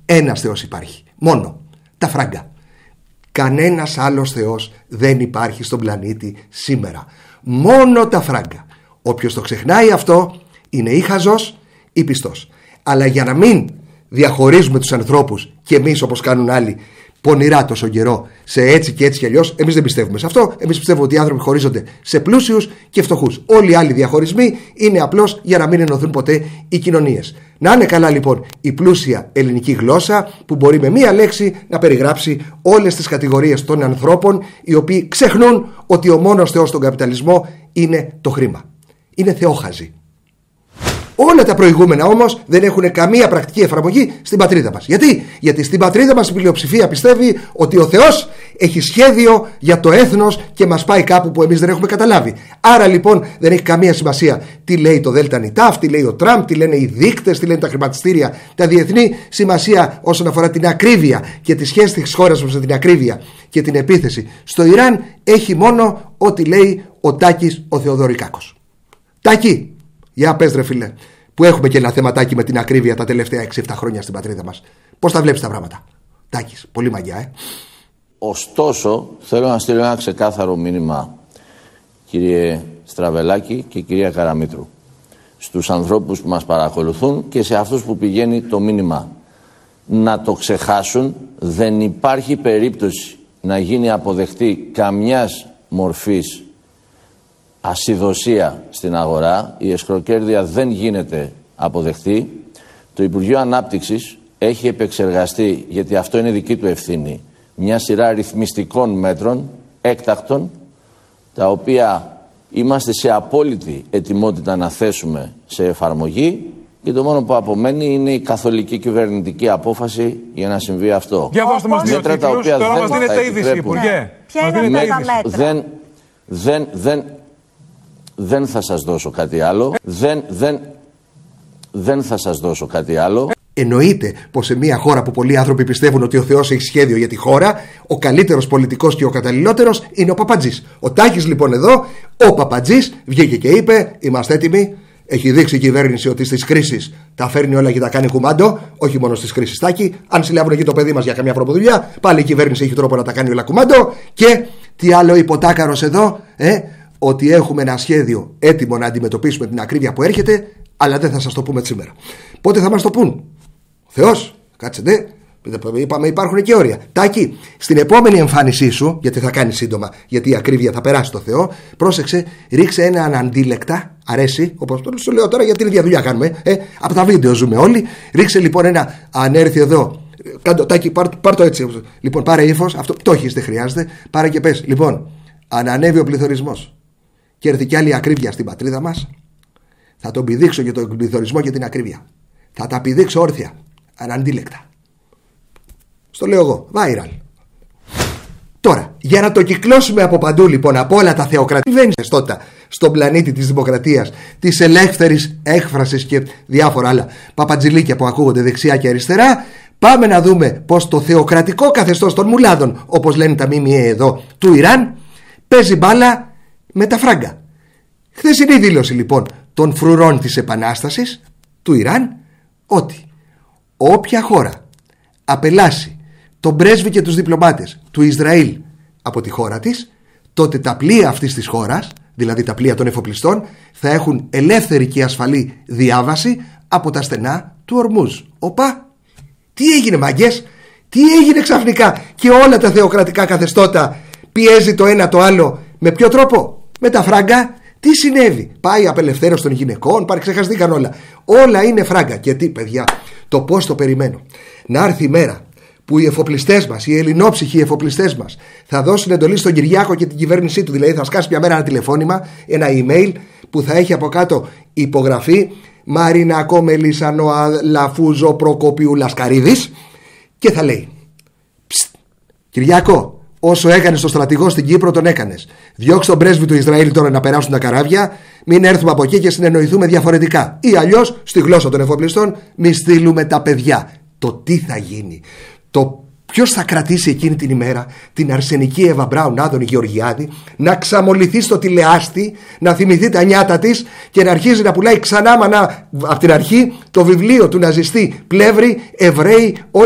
Ένας Θεός υπάρχει. Μόνο. Τα φράγκα. Κανένας άλλος Θεός δεν υπάρχει στον πλανήτη σήμερα. Μόνο τα φράγκα. Όποιος το ξεχνάει αυτό είναι ή χαζός ή πιστός. Αλλά για να μην διαχωρίζουμε τους ανθρώπους και εμείς όπως κάνουν άλλοι πονηρά τόσο καιρό σε έτσι και έτσι και αλλιώς, εμείς δεν πιστεύουμε σε αυτό. Εμείς πιστεύουμε ότι οι άνθρωποι χωρίζονται σε πλούσιους και φτωχούς. Όλοι οι άλλοι διαχωρισμοί είναι απλώς για να μην ενωθούν ποτέ οι κοινωνίες. Να είναι καλά λοιπόν η πλούσια ελληνική γλώσσα που μπορεί με μία λέξη να περιγράψει όλες τις κατηγορίες των ανθρώπων, οι οποίοι ξεχνούν ότι ο μόνος Θεός στον καπιταλισμό είναι το χρήμα. Είναι θεόχαζοι. Όλα τα προηγούμενα όμως δεν έχουν καμία πρακτική εφαρμογή στην πατρίδα μας. Γιατί στην πατρίδα μας η πλειοψηφία πιστεύει ότι ο Θεός έχει σχέδιο για το έθνος και μας πάει κάπου που εμείς δεν έχουμε καταλάβει. Άρα λοιπόν δεν έχει καμία σημασία τι λέει το ΔΝΤ, τι λέει ο Τραμπ, τι λένε οι δείκτες, τι λένε τα χρηματιστήρια, τα διεθνή. Σημασία όσον αφορά την ακρίβεια και τη σχέση της χώρας μας με την ακρίβεια και την επίθεση στο Ιράν έχει μόνο ό,τι λέει ο Τάκης ο Θεοδωρικάκος. Τάκη, για πες ρε φίλε, που έχουμε και ένα θεματάκι με την ακρίβεια τα τελευταία 6-7 χρόνια στην πατρίδα μας. Πώς τα βλέπεις τα πράγματα? Τάκης, πολύ μαγιά, Ωστόσο, θέλω να στείλω ένα ξεκάθαρο μήνυμα, κύριε Στραβελάκη και κυρία Καραμήτρου, στους ανθρώπους που μας παρακολουθούν και σε αυτούς που πηγαίνει το μήνυμα. Να το ξεχάσουν, δεν υπάρχει περίπτωση να γίνει αποδεκτή καμιάς μορφής ασιδοσία στην αγορά. Η εσχροκέρδεια δεν γίνεται αποδεκτή. Το Υπουργείο Ανάπτυξης έχει επεξεργαστεί, γιατί αυτό είναι δική του ευθύνη, μια σειρά ρυθμιστικών μέτρων έκτακτων, τα οποία είμαστε σε απόλυτη ετοιμότητα να θέσουμε σε εφαρμογή, και το μόνο που απομένει είναι η καθολική κυβερνητική απόφαση για να συμβεί αυτό. Για δώστε μας δύο τίτλους, τώρα μας δίνετε είδηση, Υπουργέ. Ποια είναι αυτά τα μέτρα? Δεν θα σας δώσω κάτι άλλο. Δεν θα σας δώσω κάτι άλλο. Εννοείται πως σε μια χώρα που πολλοί άνθρωποι πιστεύουν ότι ο Θεός έχει σχέδιο για τη χώρα, ο καλύτερος πολιτικός και ο καταλληλότερος είναι ο Παπατζής. Ο Τάκης λοιπόν εδώ, ο Παπατζής, βγήκε και είπε: είμαστε έτοιμοι. Έχει δείξει η κυβέρνηση ότι στις κρίσεις τα φέρνει όλα και τα κάνει κουμάντο. Όχι μόνο στις κρίσεις, Τάκη. Αν συλλάβουν εκεί το παιδί μας για καμιά προποδουλειά, πάλι η κυβέρνηση έχει τρόπο να τα κάνει όλα κουμάντο. Και τι άλλο είπε ο Τάκαρος εδώ, ότι έχουμε ένα σχέδιο έτοιμο να αντιμετωπίσουμε την ακρίβεια που έρχεται, αλλά δεν θα σας το πούμε σήμερα. Πότε θα μας το πούν? Ο Θεός, κάτσετε. Είπαμε υπάρχουν και όρια. Τάκη, στην επόμενη εμφάνισή σου, γιατί θα κάνει σύντομα, γιατί η ακρίβεια θα περάσει το Θεό, πρόσεξε, ρίξε έναν αντίλεκτα, αρέσει, όπως το σου λέω τώρα, γιατί την ίδια δουλειά κάνουμε. Από τα βίντεο ζούμε όλοι. Ρίξε λοιπόν ένα, αν έρθει εδώ. Κάντο, Τάκη, πάρ το έτσι. Λοιπόν, πάρε ύφος, αυτό το έχεις, δεν χρειάζεται. Πάρε και πες. Λοιπόν, αν ανέβει ο πληθωρισμός και έρθει κι άλλη ακρίβεια στην πατρίδα μας, θα τον πηδήξω για τον πληθωρισμό και την ακρίβεια. Θα τα πηδήξω όρθια, αναντίλεκτα. Στο λέω εγώ, viral. Τώρα, για να το κυκλώσουμε από παντού λοιπόν, από όλα τα θεοκρατικά στότα στον πλανήτη της δημοκρατίας, της ελεύθερης έκφρασης και διάφορα άλλα παπατζηλίκια που ακούγονται δεξιά και αριστερά, πάμε να δούμε πως το θεοκρατικό καθεστώς των μουλάδων, όπως λένε τα ΜΜΕ εδώ, του Ιράν, παίζει μπάλα με τα φράγκα. Χθεσινή δήλωση λοιπόν των φρουρών της Επανάστασης του Ιράν, ότι όποια χώρα απελάσει τον πρέσβη και τους διπλωμάτες του Ισραήλ από τη χώρα της, τότε τα πλοία αυτής της χώρας, δηλαδή τα πλοία των εφοπλιστών, θα έχουν ελεύθερη και ασφαλή διάβαση από τα στενά του Ορμούζ. Οπα, τι έγινε μάγκες? Τι έγινε ξαφνικά? Και όλα τα θεοκρατικά καθεστώτα πιέζει το ένα το άλλο. Με ποιο τρόπο? Με τα φράγκα. Τι συνέβη? Πάει η απελευθέρωση των γυναικών, ξεχαστήκαν όλα. Όλα είναι φράγκα. Και τι παιδιά, το πώς το περιμένω να έρθει η μέρα που οι εφοπλιστές μας, οι ελληνόψυχοι εφοπλιστές μας, θα δώσουν εντολή στον Κυριάκο και την κυβέρνησή του. Δηλαδή θα σκάσει μια μέρα ένα τηλεφώνημα, ένα email που θα έχει από κάτω υπογραφή Μαρινακό Μελίσανο Λαφούζο Προκοπίου Λασκαρίδης, και θα λέει: Κυριάκο, όσο έκανες το στρατηγό στην Κύπρο, τον έκανες. Διώξε τον πρέσβη του Ισραήλ τώρα να περάσουν τα καράβια, μην έρθουμε από εκεί και συνεννοηθούμε διαφορετικά. Ή αλλιώς, στη γλώσσα των εφοπλιστών, μη στείλουμε τα παιδιά. Το τι θα γίνει, το ποιος θα κρατήσει εκείνη την ημέρα την αρσενική Εύα Μπράουν Άδωνη Γεωργιάδη να ξαμολυθεί στο τηλεάστη, να θυμηθεί τα νιάτα της και να αρχίζει να πουλάει ξανά από την αρχή το βιβλίο του ναζιστή Πλεύρη, Εβραίοι.